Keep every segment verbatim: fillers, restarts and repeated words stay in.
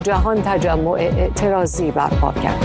جهان تجمع اعتراضی برپا کرد.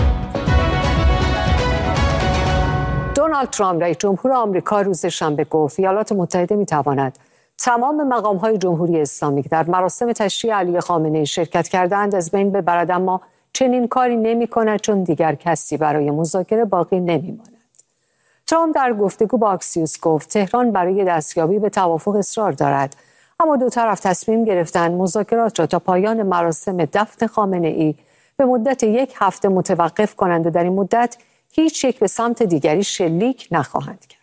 دونالد ترامپ رئیس جمهور آمریکا روز شنبه گفت ایالات متحده می‌تواند تمام مقام‌های جمهوری اسلامی که در مراسم تشییع علی خامنه‌ای شرکت کردند از بین ببرد، اما چنین کاری نمی‌کند چون دیگر کسی برای مذاکره باقی نمی‌ماند. ترامپ در گفتگو با اکسیوس گفت تهران برای دستیابی به توافق اصرار دارد، اما دو طرف تصمیم گرفتند مذاکرات را تا پایان مراسم دفن خامنه‌ای به مدت یک هفته متوقف کنند و در این مدت هیچ یک به سمت دیگری شلیک نخواهند کرد.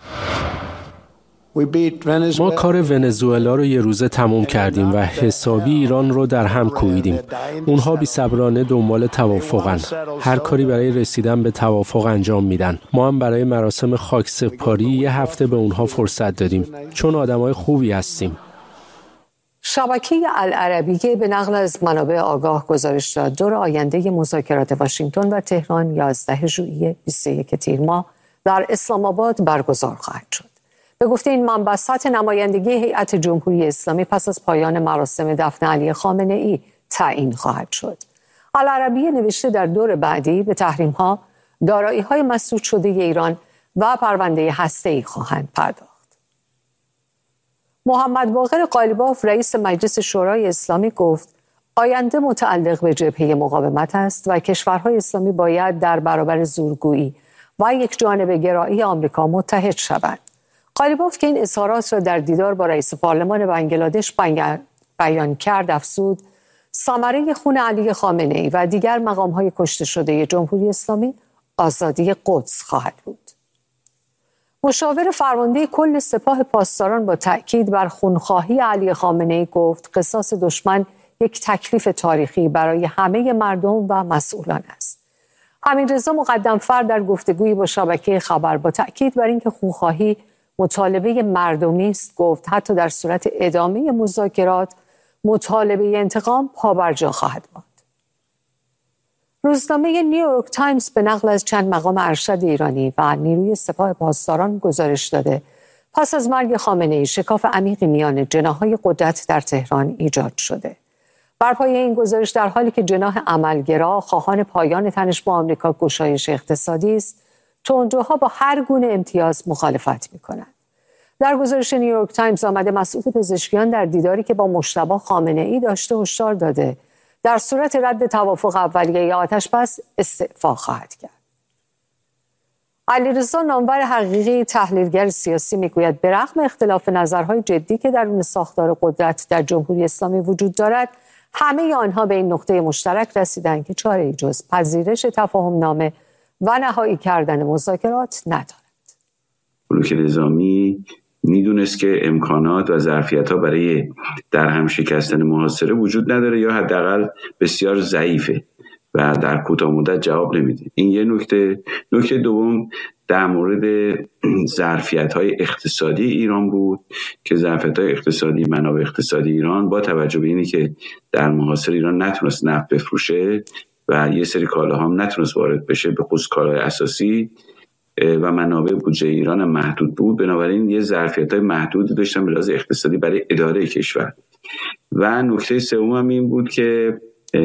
ما کار ونزوئلا رو یه روزه تموم کردیم و حسابی ایران رو در هم کوبیدیم. اونها بی‌صبرانه دنبال توافقن. هر کاری برای رسیدن به توافق انجام میدن. ما هم برای مراسم خاکسپاری یه هفته به اونها فرصت دادیم چون آدمای خوبی هستیم. شبکه العربیه به نقل از منابع آگاه گزارش داد دور آینده مذاکرات واشنگتن و تهران یازده ژوئیه بیست و یک تیر ماه در اسلام آباد برگزار خواهد شد. به گفته این منبع سطح نمایندگی هیئت جمهوری اسلامی پس از پایان مراسم دفن علی خامنه‌ای تعیین خواهد شد. العربیه نوشته در دور بعدی به تحریم‌ها، دارایی‌های مسدود شده ایران و پرونده هسته‌ای خواهند پرداخت. محمد باقر قالیباف رئیس مجلس شورای اسلامی گفت آینده متعلق به جبهه مقاومت است و کشورهای اسلامی باید در برابر زورگویی و یک جانبه گرایی آمریکا متحد شوند. قالیباف که این اظهارات را در دیدار با رئیس پارلمان بنگلادش بیان کرد افزود ثمره خون علی خامنه‌ای و دیگر مقام‌های کشته شده جمهوری اسلامی آزادی قدس خواهد بود. مشاور فرمانده کل سپاه پاسداران با تأکید بر خونخواهی علی خامنه‌ای گفت قصاص دشمن یک تکلیف تاریخی برای همه مردم و مسئولان است. امیررضا مقدم‌فر در گفتگویی با شبکه خبر با تأکید بر اینکه خونخواهی مطالبه مردمی است گفت حتی در صورت ادامه مذاکرات مطالبه انتقام پابرجا خواهد ماند. روزنامه نیویورک تایمز به نقل از چند مقام ارشد ایرانی و نیروی سپاه پاسداران گزارش داده پس از مرگ خامنه‌ای شکاف عمیقی میان جناح‌های قدرت در تهران ایجاد شده. بر پایه این گزارش در حالی که جناح عملگرا خواهان پایان تنش با آمریکا گشایش اقتصادی است، تندروها با هر گونه امتیاز مخالفت می‌کنند. در گزارش نیویورک تایمز آمده مسئول پزشکیان در دیداری که با مجتبی خامنه‌ای داشته هشدار داده در صورت رد توافق اولیه آتش بس استعفا خواهد کرد. علیرضا نامور حقیقی تحلیلگر سیاسی میگوید به رغم اختلاف نظرهای جدی که درون ساختار قدرت در جمهوری اسلامی وجود دارد، همه آنها به این نقطه مشترک رسیدند که چاره‌ای جز پذیرش تفاهم نامه و نهایی کردن مذاکرات ندارد. بلوک نظامی میدونست که امکانات و ظرفیت‌ها برای در هم شکستن محاصره وجود نداره یا حداقل بسیار ضعیفه و در کوتاه مدت جواب نمیده. این یه نکته. نکته دوم در مورد ظرفیت‌های اقتصادی ایران بود که ظرفیت‌های اقتصادی منابع اقتصادی ایران با توجه به اینی که در محاصره ایران نتونست نفت بفروشه و یه سری کالاها هم نتونست وارد بشه به خصوص کالای اساسی و منابع بودجه ایران هم محدود بود، بنابراین یه ظرفیت‌های محدودی داشتن به لحاظ اقتصادی برای اداره کشور. و نکته سوم هم این بود که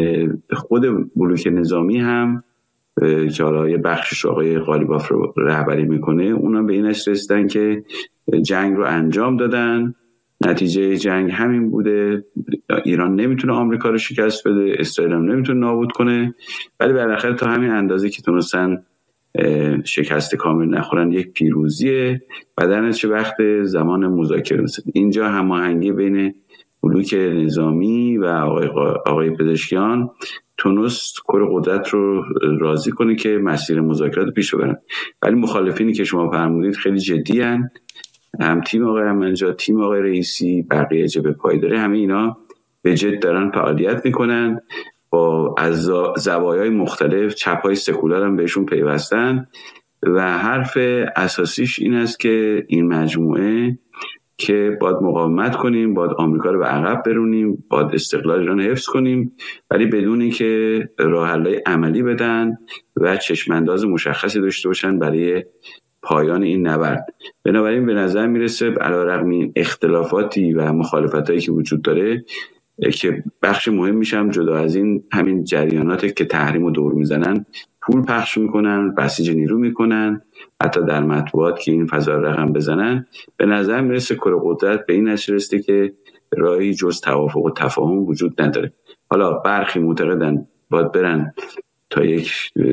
خود بلوک نظامی هم که حالا یه بخشش آقای قالیباف رو رهبری میکنه، اونم به این نتیجه رسیدن که جنگ رو انجام دادن. نتیجه جنگ همین بوده، ایران نمیتونه آمریکا رو شکست بده، اسرائیل هم نمیتونه نابود کنه، ولی بالاخره تا همین اندازه که تونستن شکست کامل نخورن یک پیروزیه و در نتیجه وقت زمان مذاکره رسید. اینجا هماهنگی بین بلوک نظامی و آقای, آقای پزشکیان تونست کل قدرت رو راضی کنه که مسیر مذاکرات پیش ببرن، ولی مخالفینی که شما فرمودید خیلی جدی هن. هم تیم آقای رحمانجان، تیم آقای رئیسی، بقیه جبهه پایداری، همه اینا به جد دارن فعالیت میکنن با از زوایای مختلف. چپ‌های سکولار هم بهشون پیوستن و حرف اساسیش این است که این مجموعه که باید مقاومت کنیم، باید آمریکا رو به عقب برونیم، باید استقلال ایران حفظ کنیم، ولی بدون اینکه راه حل‌های عملی بدن و چشم‌انداز مشخصی داشته باشن برای پایان این نبرد. بنابراین به نظر میرسه علیرغم این اختلافاتی و مخالفتایی که وجود داره، که بخش مهم میشم جدا از این همین جریاناتی که تحریم و دور میزنن، پول پخش میکنن، بسیج نیرو میکنن، حتی در مطبوعات که این فضا رقم بزنن. به نظر میرسه کره قدرت به این نتیجه رسیده که راهی جز توافق و تفاهم وجود نداره. حالا برخی معتقدن باید برن تا یک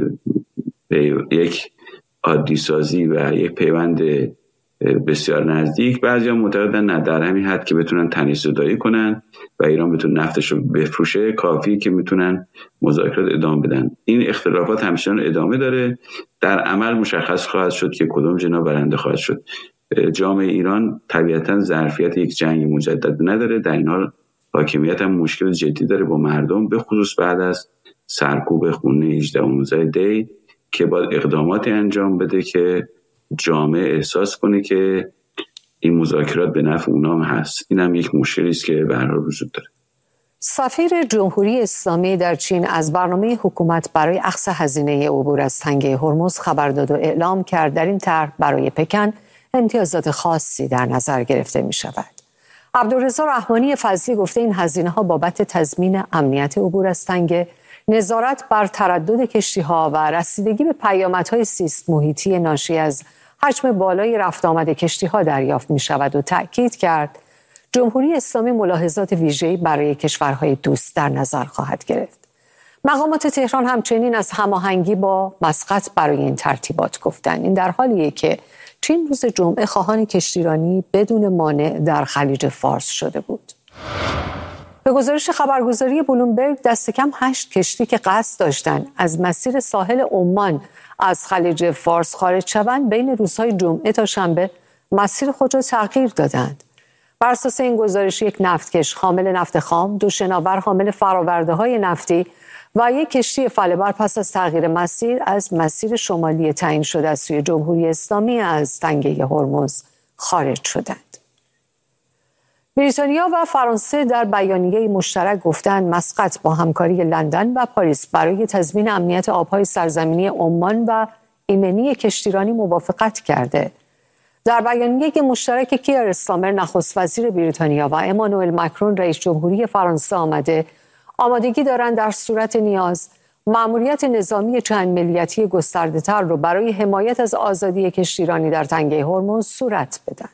یک عادی سازی و یک پیوند بسیار نزدیک، بعضی هم معتقدن نه، در همین حد که بتونن تنش زدایی کنن و ایران بتونه نفتش رو بفروشه کافی که میتونن مذاکرات ادامه بدن. این اختلافات همچنان ادامه داره. در عمل مشخص خواهد شد که کدوم جناح برنده خواهد شد. جامعه ایران طبیعتاً ظرفیت یک جنگ مجدد نداره، در این حال حاکمیت هم مشکل جدی داره با مردم، به خصوص بعد از سرکوب خونه هجده و نوزده دی که باید اقداماتی انجام بده که جامعه احساس کنه که این مذاکرات به نفع اونام هست. این هم یک مشکلی است که به هر حال وجود داره. سفیر جمهوری اسلامی در چین از برنامه حکومت برای اخذ هزینه عبور از تنگه هرمز خبر داد و اعلام کرد در این طرح برای پکن امتیازات خاصی در نظر گرفته می شود. عبدالرضا رحمانی فضلی گفته این هزینه ها بابت تضمین امنیت عبور از تنگه، نظارت بر تردد کشتی‌ها و رسیدگی به پیامدهای زیست محیطی ناشی از حجم بالای رفت آمد کشتی‌ها دریافت می‌شود و تأکید کرد جمهوری اسلامی ملاحظات ویژه‌ای برای کشورهای دوست در نظر خواهد گرفت. مقامات تهران همچنین از هماهنگی با مسقط برای این ترتیبات گفتند. این در حالیه که چین روز جمعه خواهان کشتیرانی بدون مانع در خلیج فارس شده بود. به گزارش خبرگزاری بلومبرگ دست کم هشت کشتی که قصد داشتند از مسیر ساحل عمان از خلیج فارس خارج شوند بین روزهای جمعه تا شنبه مسیر خود را تغییر دادند. بر اساس این گزارش یک نفتکش حامل نفت خام، دو شناور حامل فرآورده‌های نفتی و یک کشتی فله‌بر پس از تغییر مسیر از مسیر شمالی تعیین شده از سوی جمهوری اسلامی از تنگه هرمز خارج شدند. بریتانیا و فرانسه در بیانیه مشترک گفتند مسقط با همکاری لندن و پاریس برای تضمین امنیت آبهای سرزمینی عمان و ایمنی کشتیرانی موافقت کرده. در بیانیه مشترک کیر استارمر نخست وزیر بریتانیا و امانوئل مکرون رئیس جمهوری فرانسه آمده آمادگی دارند در صورت نیاز مأموریت نظامی چند ملیتی گسترده‌تر رو برای حمایت از آزادی کشتیرانی در تنگه هرمز صورت بدن.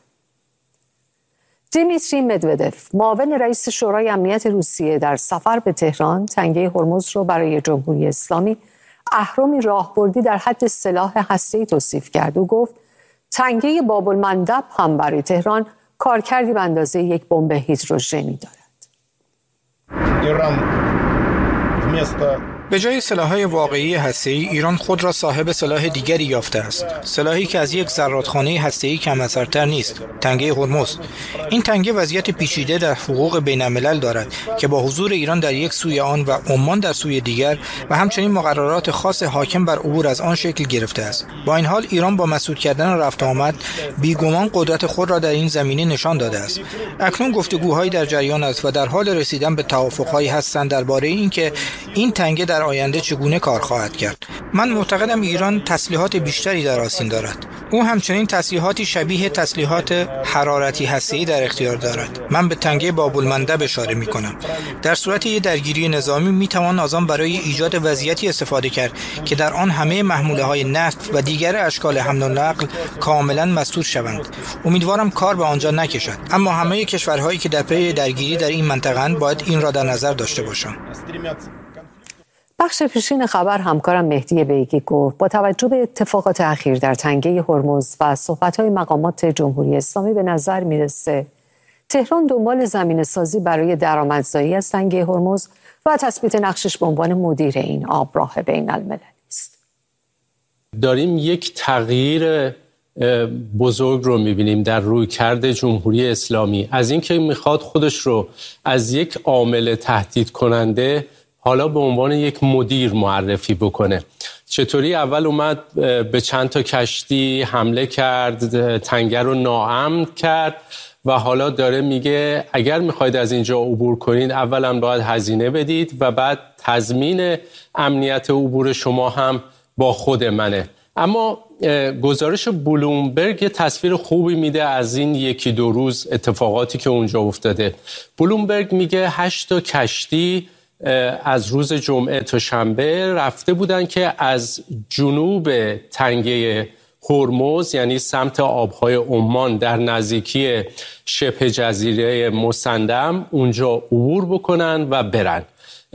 دیمیتری مدودف، معاون رئیس شورای امنیت روسیه در سفر به تهران، تنگه هرمز رو برای جمهوری اسلامی اهرمی راهبردی در حد سلاح هسته‌ای توصیف کرد و گفت تنگه باب‌المندب هم برای تهران کارکردی به اندازه یک بمب هیدروژنی دارد. ایران به جای سلاح‌های واقعی هسته‌ای، ایران خود را صاحب سلاح دیگری یافته است. سلاحی که از یک زرادخانه هسته‌ای کم اثرتر نیست، تنگه هرمز. این تنگه وضعیت پیچیده در حقوق بین‌الملل دارد که با حضور ایران در یک سوی آن و عمان در سوی دیگر و همچنین مقررات خاص حاکم بر عبور از آن شکل گرفته است. با این حال ایران با مسدود کردن رفت آمد بیگمان قدرت خود را در این زمینه نشان داده است. اکنون گفتگوهایی در جریان است و در حال رسیدن به توافق‌هایی هستند درباره اینکه این تنگه در آینده چگونه کار خواهد کرد. من معتقدم ایران تسلیحات بیشتری در آستین دارد. او همچنین تسلیحاتی شبیه تسلیحات حرارتی هسته‌ای در اختیار دارد. من به تنگه باب‌المندب اشاره می‌کنم. در صورت یک درگیری نظامی می‌توان از آن برای ایجاد وضعیتی استفاده کرد که در آن همه محموله‌های نفت و دیگر اشکال حمل و نقل کاملاً مسدود شوند. امیدوارم کار به آنجا نکشد، اما همه کشورهایی که در پی درگیری در این منطقه‌اند باید این را در نظر داشته باشند. بخش پیشین خبر همکارم مهدی بیگی گفت با توجه به اتفاقات اخیر در تنگه هرمز و صحبت‌های مقامات جمهوری اسلامی به نظر میرسه تهران دنبال زمینه سازی برای درآمدزایی از تنگه هرمز و تثبیت نقشش به عنوان مدیر این آبراه بین‌المللی است. داریم یک تغییر بزرگ رو می‌بینیم در رویکرد جمهوری اسلامی، از اینکه میخواد خودش رو از یک عامل تهدید کننده حالا به عنوان یک مدیر معرفی بکنه. چطوری اول اومد به چند تا کشتی حمله کرد، تنگه رو ناامن کرد و حالا داره میگه اگر میخواید از اینجا عبور کنید اولا باید هزینه بدید و بعد تضمین امنیت عبور شما هم با خود منه. اما گزارش بلومبرگ یه تصویر خوبی میده از این یکی دو روز اتفاقاتی که اونجا افتاده. بلومبرگ میگه هشت تا کشتی از روز جمعه تا شنبه رفته بودن که از جنوب تنگه هرمز، یعنی سمت آبهای عمان در نزدیکی شبه جزیره مسندم، اونجا عبور بکنن و برن.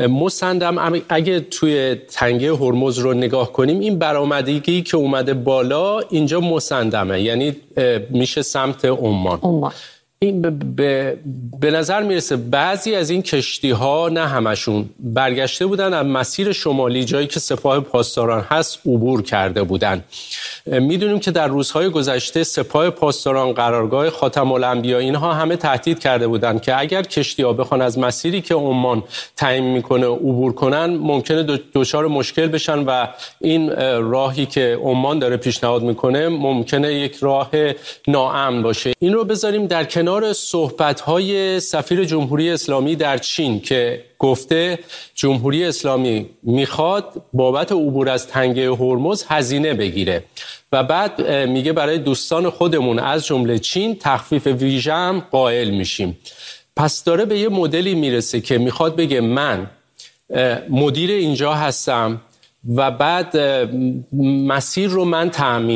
مسندم اگه توی تنگه هرمز رو نگاه کنیم، این برآمدگی که اومده بالا اینجا مسندمه، یعنی میشه سمت عمان. عمان. این به, به نظر میرسه بعضی از این کشتی ها، نه همشون، برگشته بودن از مسیر شمالی، جایی که سپاه پاسداران هست، عبور کرده بودن. میدونیم که در روزهای گذشته سپاه پاسداران، قرارگاه خاتم الانبیا، اینها همه تهدید کرده بودن که اگر کشتی ها بخوان از مسیری که عمان تعیین میکنه عبور کنن، ممکنه دچار مشکل بشن و این راهی که عمان داره پیشنهاد میکنه ممکنه یک راه ناامن باشه. این رو بذاریم در کنار صحبت‌های سفیر جمهوری اسلامی در چین که گفته جمهوری اسلامی میخواد بابت عبور از تنگه هرمز هزینه بگیره و بعد میگه برای دوستان خودمون از جمله چین تخفیف ویژه هم قائل میشیم. پس داره به یه مدلی میرسه که میخواد بگه من مدیر اینجا هستم و بعد مسیر رو من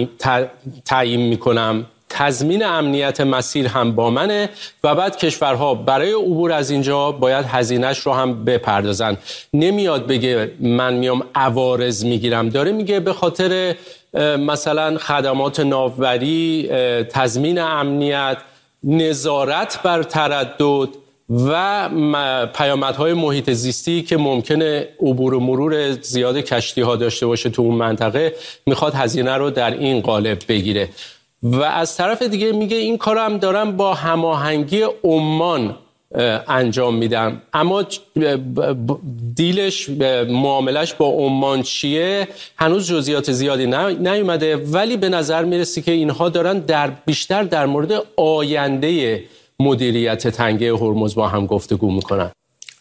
تعیین میکنم، تضمین امنیت مسیر هم با منه و بعد کشورها برای عبور از اینجا باید هزینه‌اش رو هم بپردازن. نمیاد بگه من میام عوارض میگیرم، داره میگه به خاطر مثلا خدمات ناوبری، تضمین امنیت، نظارت بر تردد و پیامدهای محیط زیستی که ممکنه عبور و مرور زیاد کشتی ها داشته باشه تو اون منطقه، میخواد هزینه رو در این قالب بگیره. و از طرف دیگه میگه این کار هم دارم با هماهنگی عمان انجام میدم، اما دیلش، معاملش با عمان چیه هنوز جزئیات زیادی نیومده، ولی به نظر میرسه که اینها دارن در بیشتر در مورد آینده مدیریت تنگه هرمز با هم گفتگو میکنن.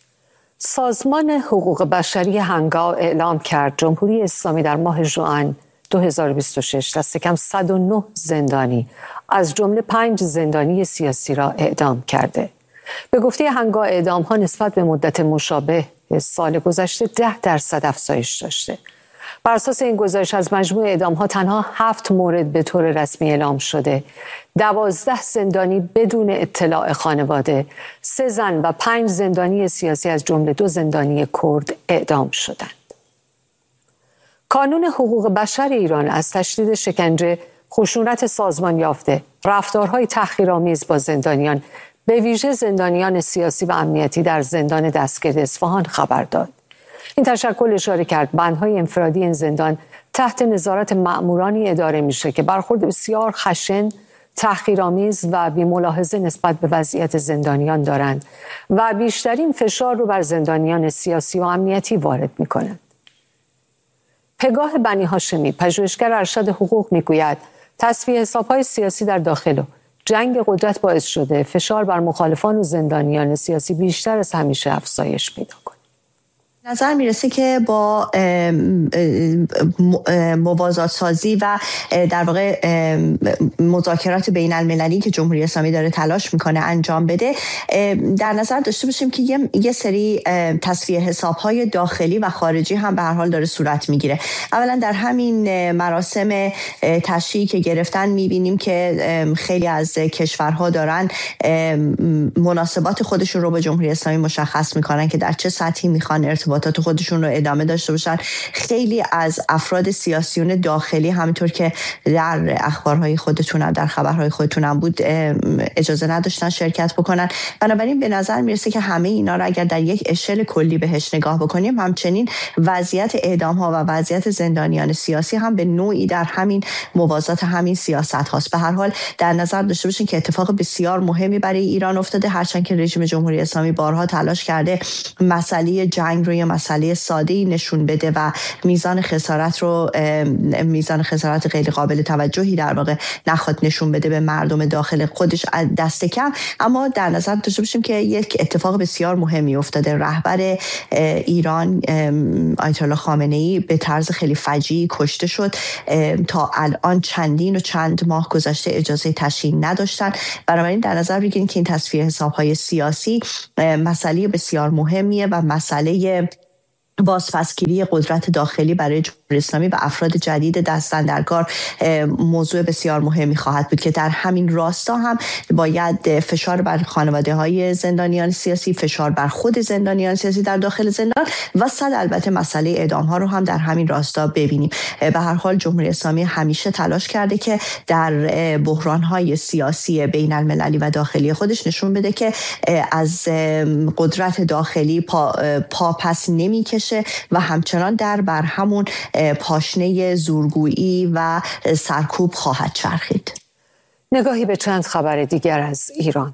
سازمان حقوق بشری هنگاو اعلام کرد جمهوری اسلامی در ماه ژوئن دو هزار و بیست و شش دست کم صد و نه زندانی از جمله پنج زندانی سیاسی را اعدام کرده. به گفته هنگاو اعدام ها نسبت به مدت مشابه سال گذشته ده درصد افزایش داشته. بر اساس این گزارش از مجموع اعدام ها تنها هفت مورد به طور رسمی اعلام شده، دوازده زندانی بدون اطلاع خانواده، سه زن و پنج زندانی سیاسی از جمله دو زندانی کرد اعدام شدند. کانون حقوق بشر ایران از تشدید شکنجه، خشونت سازمان یافته، رفتارهای تحقیرآمیز با زندانیان، به ویژه زندانیان سیاسی و امنیتی در زندان دستگیر اصفهان خبر داد. این تشکل اشاره کرد بندهای انفرادی این زندان تحت نظارت مأمورانی اداره میشه که برخورد بسیار خشن، تحقیرآمیز و بی‌ملاحظه نسبت به وضعیت زندانیان دارند و بیشترین فشار رو بر زندانیان سیاسی و امنیتی وارد میکنند. پگاه بنی هاشمی، پژوهشگر ارشد حقوق، میگوید تصفیه حساب‌های سیاسی در داخل و جنگ قدرت باعث شده فشار بر مخالفان و زندانیان سیاسی بیشتر از همیشه افزایش پیدا کنه. نظر میرسه که با موازات سازی و در واقع مذاکرات بین المللی که جمهوری اسلامی داره تلاش میکنه انجام بده، در نظر داشته باشیم که یه, یه سری تصفیه حسابهای داخلی و خارجی هم به هر حال داره صورت میگیره. اولا در همین مراسم تشییع که گرفتن میبینیم که خیلی از کشورها دارن مناسبات خودشون رو با جمهوری اسلامی مشخص میکنن که در چه سطحی میخوان ارتباطات خودشون رو ادامه داشته باشن. خیلی از افراد سیاسیون داخلی همونطور که در اخبارهای خودتون هم در خبرهای خودتون هم بود اجازه نداشتن شرکت بکنن. بنابراین به نظر میرسه که همه اینا رو اگر در یک اشل کلی بهش نگاه بکنیم، همچنین وضعیت اعدام ها و وضعیت زندانیان سیاسی هم به نوعی در همین موازات همین سیاست هاست. به هر حال در نظر داشته باشین که اتفاق بسیار مهمی برای ایران افتاده، هرچند که رژیم جمهوری اسلامی بارها تلاش کرده مسئله جنگ رو یا مسئله ساده‌ای نشون بده و میزان خسارت رو میزان خسارت غیر قابل توجهی در واقع نخواد نشون بده به مردم داخل خودش دست کم. اما در نظر داشته باشیم که یک اتفاق بسیار مهمی افتاده. رهبر ایران آیت الله خامنه‌ای به طرز خیلی فجیعی کشته شد. تا الان چندین و چند ماه گذشته اجازه تشییع نداشتن. بنابراین در نظر بگیرید که این تصفیه حساب‌های سیاسی مسئله بسیار مهمیه و مسئله بازپسگیری قدرت داخلی برای جمهوری اسلامی و افراد جدید دستاندرکار موضوع بسیار مهمی خواهد بود که در همین راستا هم باید فشار بر خانواده‌های زندانیان سیاسی، فشار بر خود زندانیان سیاسی در داخل زندان و صد البته مسئله اعدام‌ها رو هم در همین راستا ببینیم. به هر حال جمهوری اسلامی همیشه تلاش کرده که در بحران‌های سیاسی بین المللی و داخلی خودش نشون بده که از قدرت داخلی پا, پا پس نمی‌کشه و همچنان در بر همون پاشنه زورگویی و سرکوب خواهد چرخید. نگاهی به چند خبر دیگر از ایران.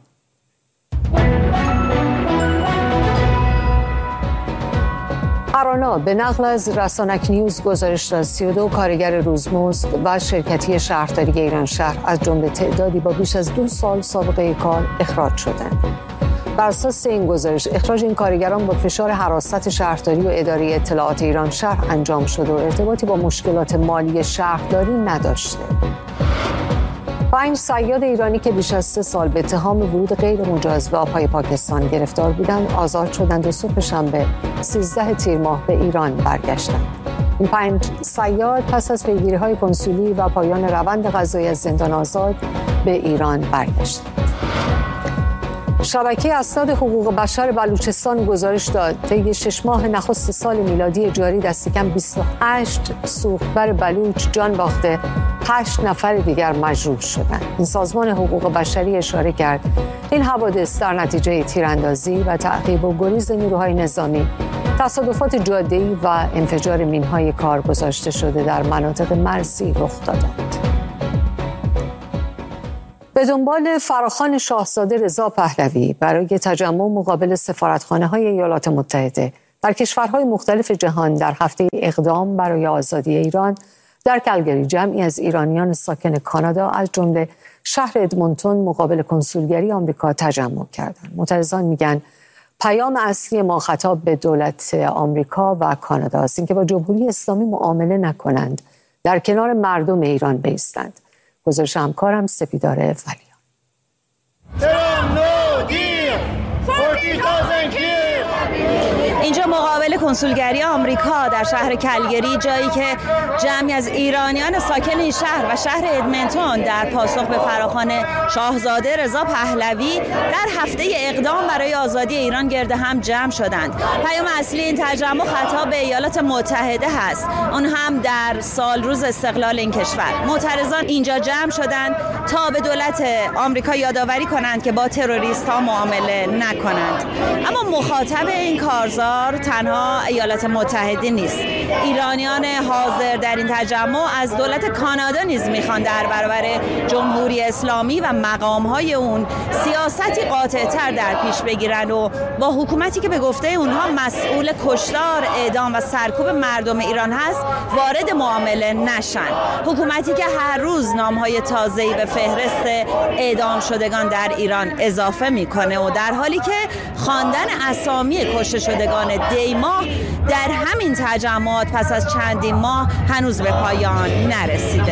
قرانا به نقل از رسانک نیوز گزارش داد سی و دو کارگر روزمزد و شرکتی شهرداری ایران شهر از جمله تعدادی با بیش از دو سال سابقه کار اخراج شدند. بر اساس این گزارش اخراج این کارگران با فشار حراست شهرداری و اداره اطلاعات ایران شهر انجام شده و ارتباطی با مشکلات مالی شهرداری نداشته. پنج صیاد ایرانی که بیش از سه سال به اتهام ورود غیر مجاز به آبهای پاکستان گرفتار بودند آزاد شدند و صبح شنبه سیزده تیر ماه به ایران برگشتند. این پنج صیاد پس از پیگیری‌های کنسولی و پایان روند قضایی از زندان آزاد به ایران برگشتند. شبکه اسناد حقوق بشر بلوچستان گزارش داد طی شش ماه نخست سال میلادی جاری دست کم بیست و هشت سوختبر بلوچ جان باخته، هشت نفر دیگر مجروح شدند. این سازمان حقوق بشری اشاره کرد این حوادث در نتیجه تیراندازی و تعقیب و گریز نیروهای نظامی، تصادفات جاده‌ای و انفجار مین‌های کار گذاشته شده در مناطق مرزی رخ دادند. به دنبال فراخوان شاهزاده رضا پهلوی برای تجمع مقابل سفارتخانه‌های ایالات متحده در کشورهای مختلف جهان در هفته اقدام برای آزادی ایران در کلگری جمعی از ایرانیان ساکن کانادا از جمله شهر ادمونتون مقابل کنسولگری آمریکا تجمع کردند. معترضان میگن پیام اصلی ما خطاب به دولت آمریکا و کانادا است اینکه با جمهوری اسلامی معامله نکنند، در کنار مردم ایران بایستند. گزارش همکارم سپیدار ولیان. اینجا مقابل کنسولگری آمریکا در شهر کلگری، جایی که جمعی از ایرانیان ساکن این شهر و شهر ادمنتون در پاسخ به فراخوان شاهزاده رضا پهلوی در هفته اقدام برای آزادی ایران گرد هم جمع شدند. پیام اصلی این تجمع خطاب به ایالات متحده هست، اون هم در سال روز استقلال این کشور. معترضان اینجا جمع شدند تا به دولت آمریکا یادآوری کنند که با تروریست ها معامله نکنند. اما مخاطب این کارزار تنها ایالات متحده نیست. ایرانیان حاضر در این تجمع از دولت کانادا نیز میخوان در برابر جمهوری اسلامی و مقامهای اون سیاستی قاطع‌تر در پیش بگیرن و با حکومتی که به گفته اونها مسئول کشتار، اعدام و سرکوب مردم ایران هست وارد معامله نشن. حکومتی که هر روز نامهای تازه‌ای به فهرست اعدام شدگان در ایران اضافه میکنه و در حالی که خواندن اسامی کشته شدگان دیماه در همین تجمعات پس از چندین ماه هنوز به پایان نرسیده.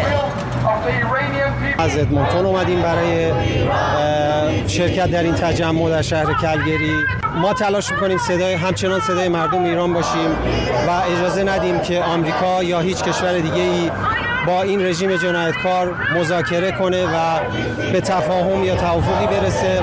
از ادمونتون اومدیم برای شرکت در این تجمع در شهر کلگری. ما تلاش میکنیم صدای همچنان صدای مردم ایران باشیم و اجازه ندیم که آمریکا یا هیچ کشور دیگه‌ای با این رژیم جنایتکار مذاکره کنه و به تفاهم یا توافقی برسه.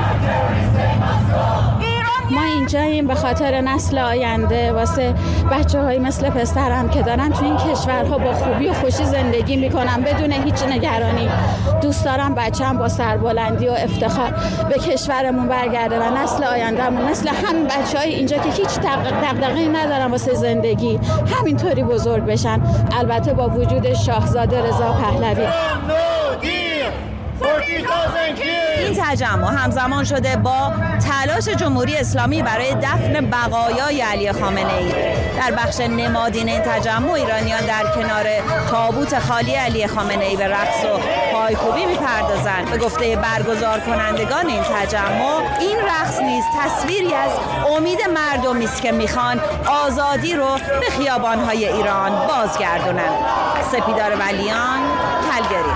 ما اینجاییم به خاطر نسل آینده، واسه بچه‌های مثل پسرم که دارن تو این کشورها با خوبی و خوشی زندگی میکنن بدون هیچ نگرانی. دوست دارم بچه‌م با سربلندی و افتخار به کشورمون برگرده و نسل آیندهمون مثل همین بچه‌های اینجا که هیچ دغدغه‌ای ندارن واسه زندگی همینطوری بزرگ بشن، البته با وجود شاهزاده رضا پهلوی. این تجمع همزمان شده با تلاش جمهوری اسلامی برای دفن بقایای علی خامنه ای. در بخش نمادین این تجمع ایرانیان در کنار تابوت خالی علی خامنه ای به رقص و پایکوبی می‌پردازند. به گفته برگزار کنندگان این تجمع، این رقص نیز تصویری از امید مردمی است که میخوان آزادی رو به خیابان‌های ایران بازگردونند. سپیدار ولیان، کلگری.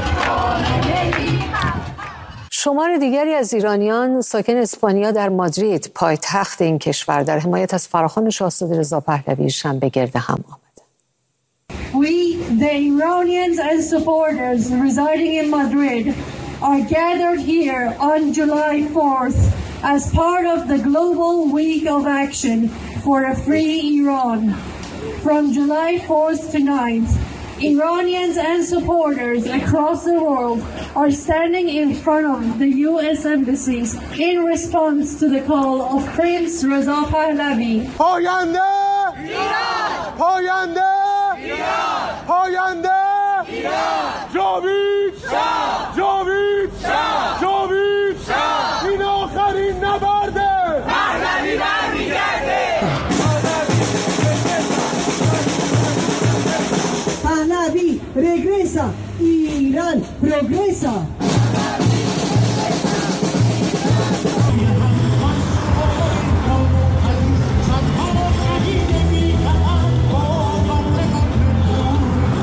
شمار دیگری از ایرانیان ساکن اسپانیا در مادرید پایتخت این کشور در حمایت از فراخوان شاهزاده رضا پهلوی شنبه گرد هم آمد. We, the Iranians and supporters residing in Madrid, are gathered here on July fourth as part of the Global Week of Action for a Free Iran. From July fourth to ninth, Iranians and supporters across the world are standing in front of the U S embassies in response to the call of Prince Reza Pahlavi. پاینده ایران! پاینده ایران! پاینده ایران! جاوید شاه! جاوید شاه! جاوید شاه! این آخرین نبرده! پهلوی برمیگرده! Pahlavi regresa, Irán progresa.